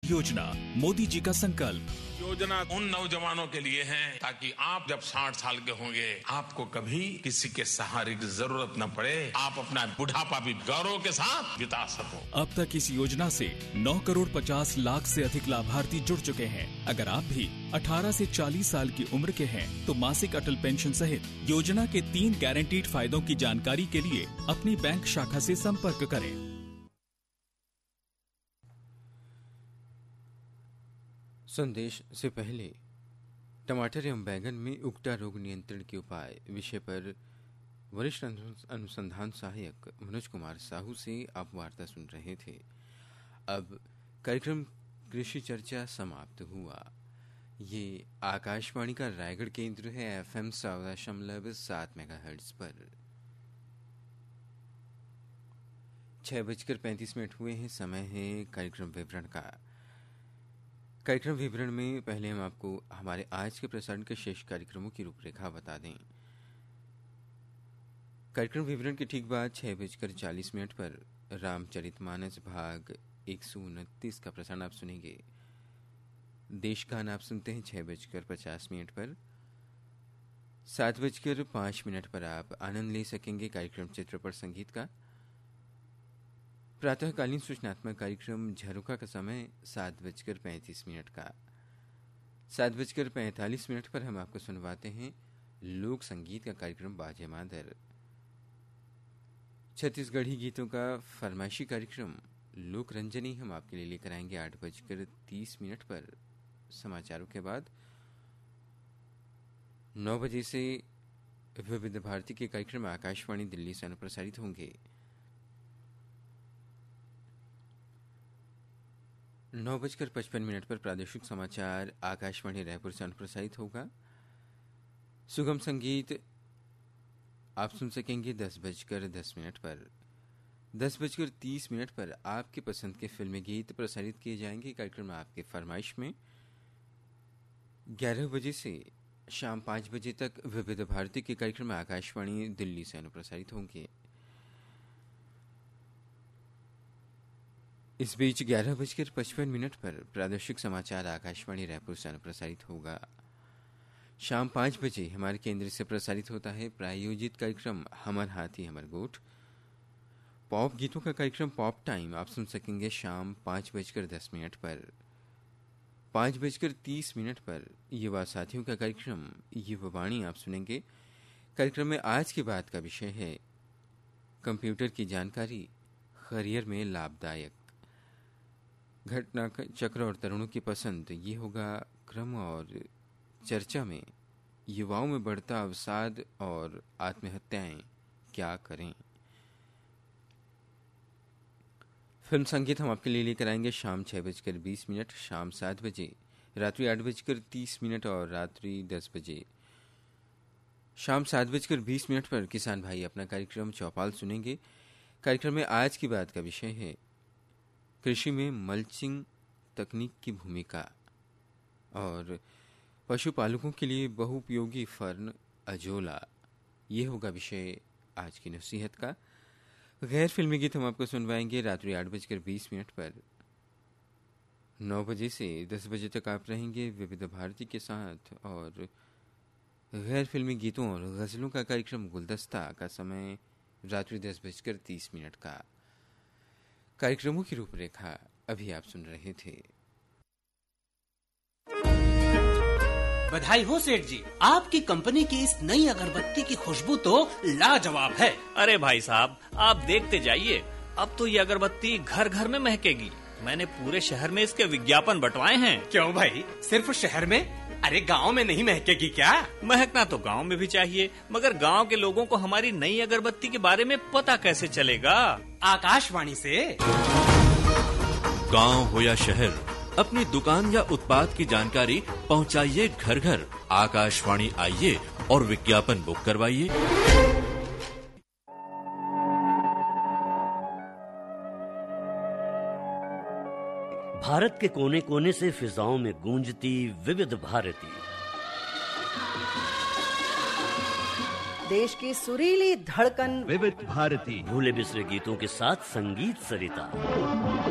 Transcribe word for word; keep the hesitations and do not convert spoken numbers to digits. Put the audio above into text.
योजना, मोदी जी का संकल्प। योजना उन नौजवानों के लिए है ताकि आप जब साठ साल के होंगे आपको कभी किसी के सहारे की जरूरत न पड़े, आप अपना बुढ़ापा भी गौरव के साथ बिता सको। अब तक इस योजना से नौ करोड़ पचास लाख से अधिक लाभार्थी जुड़ चुके हैं। अगर आप भी अठारह से चालीस साल की उम्र के हैं तो मासिक अटल पेंशन सहित योजना के तीन गारंटीड फायदों की जानकारी के लिए अपनी बैंक शाखा से संपर्क करें। संदेश से पहले टमाटर एवं बैंगन में उगता रोग नियंत्रण के उपाय विषय पर वरिष्ठ अनुसंधान सहायक मनोज कुमार साहू से आप वार्ता सुन रहे थे। अब कार्यक्रम कृषि चर्चा समाप्त हुआ। ये आकाशवाणी का रायगढ़ केंद्र है, एफ एम सौ दशमलव सात मेगाहर्ट्ज पर। छह बजकर पैंतीस मिनट हुए हैं। समय है कार्यक्रम विवरण का। कार्यक्रम विवरण में पहले हम आपको हमारे आज के प्रसारण के शेष कार्यक्रमों की रूपरेखा बता दें। कार्यक्रम विवरण के ठीक बाद छह बजकर चालीस मिनट पर रामचरितमानस भाग एक सौ उनतीस का प्रसारण आप सुनेंगे। देश गान आप सुनते हैं छह बजकर पचास मिनट पर। सात बजकर पांच मिनट पर आप आनंद ले सकेंगे कार्यक्रम चित्रपट संगीत का। प्रातःकालीन सूचनात्मक कार्यक्रम झरोखा का समय सात बजकर पैंतीस मिनट का। सात बजकर पैंतालीस मिनट पर हम आपको सुनवाते हैं लोक संगीत का कार्यक्रम बाजे मादर। छत्तीसगढ़ी गीतों का फरमाइशी कार्यक्रम लोक रंजनी हम आपके लिए लेकर आएंगे आठ बजकर तीस मिनट पर। समाचारों के बाद नौ बजे से विविध भारती के कार्यक्रम आकाशवाणी दिल्ली से अनुप्रसारित होंगे। नौ बजकर पचपन मिनट पर प्रादेशिक समाचार आकाशवाणी रायपुर से अनुप्रसारित होगा। सुगम संगीत आप सुन सकेंगे दस बजकर दस मिनट पर। दस बजकर तीस मिनट पर आपके पसंद के फिल्मी गीत प्रसारित किए जाएंगे। कार्यक्रम आपके फरमाइश में ग्यारह बजे से शाम पाँच बजे तक विविध भारती के कार्यक्रम आकाशवाणी दिल्ली से अनुप्रसारित होंगे। इस बीच ग्यारह बजकर पचपन मिनट पर प्रादेशिक समाचार आकाशवाणी रायपुर से अनुप्रसारित होगा। शाम पाँच बजे हमारे केंद्र से प्रसारित होता है प्रायोजित कार्यक्रम हमर हाथी हमर गोठ। पॉप गीतों का कार्यक्रम पॉप टाइम आप सुन सकेंगे शाम पाँच बजकर दस मिनट पर। पाँच बजकर तीस मिनट पर युवा साथियों का कार्यक्रम युवा वाणी आप सुनेंगे। कार्यक्रम में आज की बात का विषय है कंप्यूटर की जानकारी करियर में लाभदायक। घटना चक्र और तरुणों की पसंद ये होगा क्रम। और चर्चा में युवाओं में बढ़ता अवसाद और आत्महत्याएं क्या करें। फिल्म संगीत हम आपके लिए लेकर आएंगे शाम छह बजकर बीस मिनट, शाम सात बजे, रात्रि आठ बजकर तीस मिनट और रात्रि दस बजे। शाम सात बजकर बीस मिनट पर किसान भाई अपना कार्यक्रम चौपाल सुनेंगे। कार्यक्रम में आज की बात का विषय है कृषि में मल्चिंग तकनीक की भूमिका और पशुपालकों के लिए बहुउपयोगी फर्न अजोला। ये होगा विषय आज की नसीहत का। गैर फिल्मी गीत हम आपको सुनवाएंगे रात्रि आठ बजकर बीस मिनट पर। नौ बजे से दस बजे तक आप रहेंगे विविध भारती के साथ और गैर फिल्मी गीतों और गजलों का कार्यक्रम गुलदस्ता का समय रात्रि दस बजकर तीस मिनट का। कार्यक्रमों की रूपरेखा अभी आप सुन रहे थे। बधाई हो सेठ जी, आपकी कंपनी की इस नई अगरबत्ती की खुशबू तो लाजवाब है। अरे भाई साहब, आप देखते जाइए, अब तो ये अगरबत्ती घर घर में महकेगी। मैंने पूरे शहर में इसके विज्ञापन बंटवाए हैं। क्यों भाई, सिर्फ शहर में? अरे गांव में नहीं महकेगी क्या? महकना तो गांव में भी चाहिए, मगर गांव के लोगों को हमारी नई अगरबत्ती के बारे में पता कैसे चलेगा? आकाशवाणी से। गांव हो या शहर, अपनी दुकान या उत्पाद की जानकारी पहुंचाइए घर घर। आकाशवाणी आइए और विज्ञापन बुक करवाइए। भारत के कोने कोने से फिजाओं में गूंजती विविध भारती, देश की सुरीली धड़कन विविध भारती, भूले बिसरे गीतों के साथ संगीत सरिता।